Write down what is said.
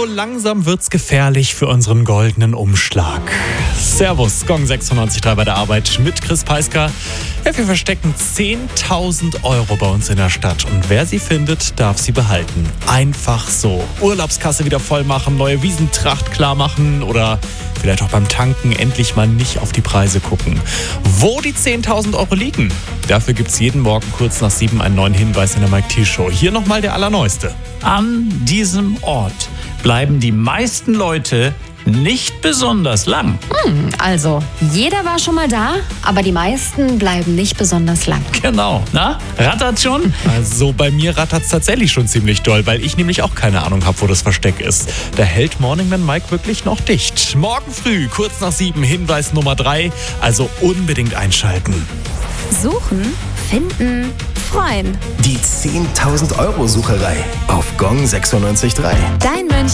langsam wird's gefährlich für unseren goldenen Umschlag. Servus, Gong 96.3 bei der Arbeit mit Chris Peisker. Ja, wir verstecken 10.000 Euro bei uns in der Stadt und wer sie findet, darf sie behalten. Einfach so. Urlaubskasse wieder voll machen, neue Wiesentracht klar machen oder vielleicht auch beim Tanken endlich mal nicht auf die Preise gucken. Wo die 10.000 Euro liegen? Dafür gibt's jeden Morgen kurz nach 7 einen neuen Hinweis in der Mike T. Show. Hier nochmal der allerneueste. An diesem Ort bleiben die meisten Leute nicht besonders lang. Also, jeder war schon mal da, aber die meisten bleiben nicht besonders lang. Genau. Na, rattert schon? Also bei mir rattert's tatsächlich schon ziemlich doll, weil ich nämlich auch keine Ahnung habe, wo das Versteck ist. Da hält Morningman Mike wirklich noch dicht. Morgen früh, kurz nach 7, Hinweis Nummer 3. Also unbedingt einschalten. Suchen, finden, freuen. Die 10.000 Euro Sucherei auf Gong 96.3. Dein München.